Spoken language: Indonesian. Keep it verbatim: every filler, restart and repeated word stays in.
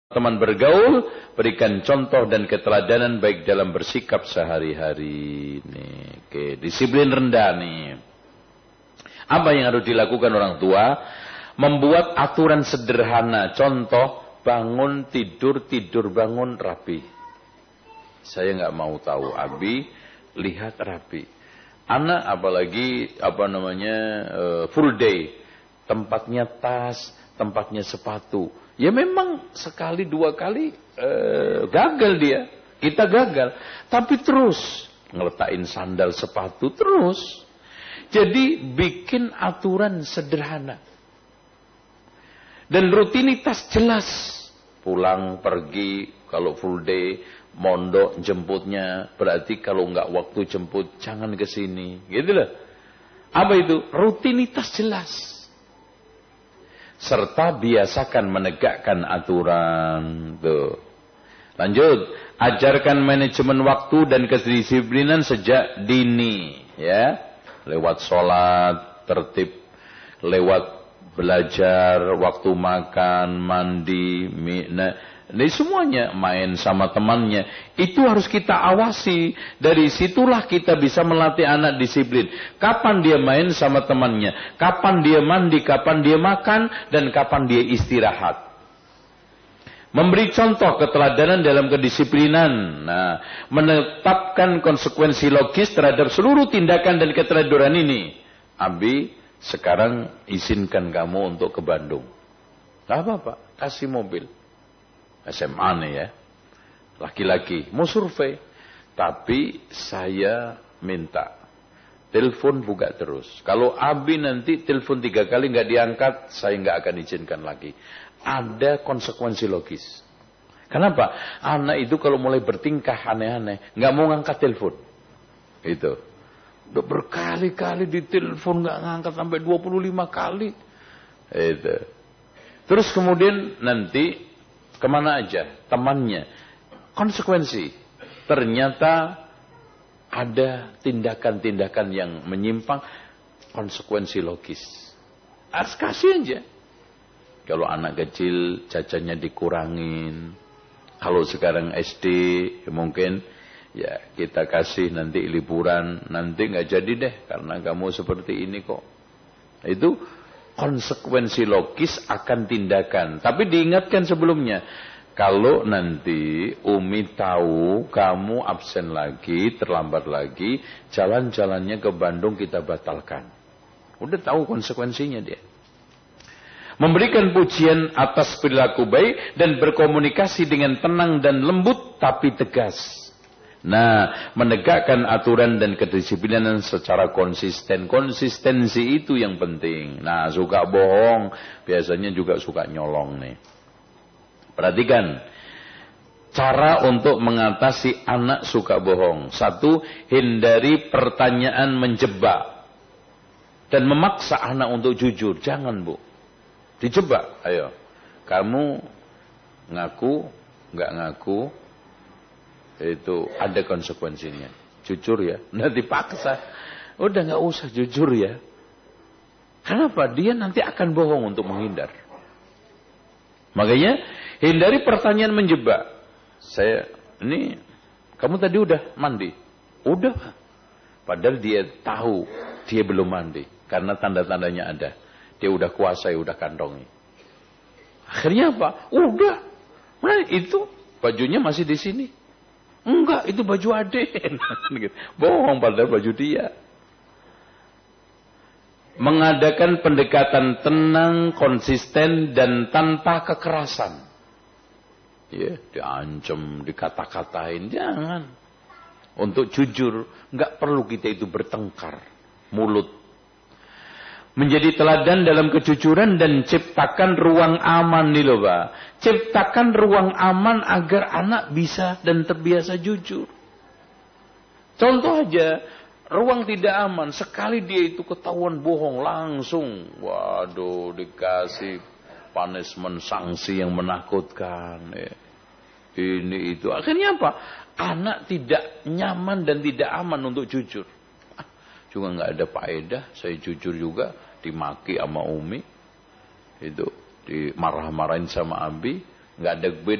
teman bergaul, berikan contoh dan keteladanan baik dalam bersikap sehari-hari. Nih, oke, disiplin rendah nih. Apa yang harus dilakukan orang tua? Membuat aturan sederhana. Contoh, bangun tidur, tidur bangun rapi. Saya nggak mau tahu, Abi, lihat rapi. Anak apalagi apa namanya full day, tempatnya tas, tempatnya sepatu. Ya memang sekali dua kali eh, gagal dia. Kita gagal. Tapi terus ngeletakin sandal sepatu terus. Jadi bikin aturan sederhana. Dan rutinitas jelas. Pulang, pergi, kalau full day, mondok jemputnya. Berarti kalau nggak waktu jemput, jangan ke sini. Gitu loh. Apa itu? Rutinitas jelas. Serta biasakan menegakkan aturan. Tuh. Lanjut, ajarkan manajemen waktu dan kedisiplinan sejak dini, ya. Lewat sholat, tertib, lewat belajar, waktu makan, mandi, nah, ini semuanya main sama temannya. Itu harus kita awasi. Dari situlah kita bisa melatih anak disiplin. Kapan dia main sama temannya, kapan dia mandi, kapan dia makan, dan kapan dia istirahat. Memberi contoh keteladanan dalam kedisiplinan. Nah, menetapkan konsekuensi logis terhadap seluruh tindakan dan keteladanan ini. Abi, sekarang izinkan kamu untuk ke Bandung. Gak apa-apa, kasih mobil. S M A nih ya, laki-laki mau survei, tapi saya minta telepon buka terus. Kalau Abi nanti telepon tiga kali nggak diangkat, saya nggak akan izinkan lagi. Ada konsekuensi logis. Kenapa? Anak itu kalau mulai bertingkah aneh-aneh, nggak mau ngangkat telepon. Itu, udah berkali-kali ditelepon nggak ngangkat sampai dua puluh lima kali. Itu. Terus kemudian nanti kemana aja temannya, konsekuensi ternyata ada tindakan-tindakan yang menyimpang, konsekuensi logis harus kasih aja. Kalau anak kecil jajannya dikurangin, kalau sekarang S D mungkin ya kita kasih nanti liburan, nanti nggak jadi deh karena kamu seperti ini kok. Itu konsekuensi logis akan tindakan. Tapi diingatkan sebelumnya, kalau nanti Umi tahu kamu absen lagi, terlambat lagi, jalan-jalannya ke Bandung kita batalkan. Udah tahu konsekuensinya dia. Memberikan pujian atas perilaku baik dan berkomunikasi dengan tenang dan lembut tapi tegas. Nah, menegakkan aturan dan kedisiplinan secara konsisten. Konsistensi itu yang penting. Nah, suka bohong, biasanya juga suka nyolong nih. Perhatikan, cara untuk mengatasi anak suka bohong. Satu, hindari pertanyaan menjebak. Dan memaksa anak untuk jujur. Jangan, Bu. Dijebak, ayo. Kamu ngaku, nggak ngaku, itu ada konsekuensinya. Jujur ya. Nah dipaksa. Udah nggak usah jujur ya. Kenapa? Dia nanti akan bohong untuk menghindar. Makanya hindari pertanyaan menjebak. Saya, ini kamu tadi udah mandi? Udah. Padahal dia tahu dia belum mandi. Karena tanda-tandanya ada. Dia udah kuasai, udah kantongi. Akhirnya apa? Udah. Nah itu bajunya masih di sini. Enggak, itu baju Aden. Bohong padahal baju dia. Mengadakan pendekatan tenang, konsisten, dan tanpa kekerasan. Ya, diancam, dikata-katain. Jangan. Untuk jujur, enggak perlu kita itu bertengkar. Mulut. Menjadi teladan dalam kejujuran dan ciptakan ruang aman nih loh Pak. Ciptakan ruang aman agar anak bisa dan terbiasa jujur. Contoh aja, ruang tidak aman. Sekali dia itu ketahuan bohong langsung. Waduh, dikasih punishment, sanksi yang menakutkan. Ya. Ini itu. Akhirnya apa? Anak tidak nyaman dan tidak aman untuk jujur. Juga nggak ada faedah, saya jujur juga, dimaki sama Umi, itu dimarah-marahin sama Abi, nggak ada beda.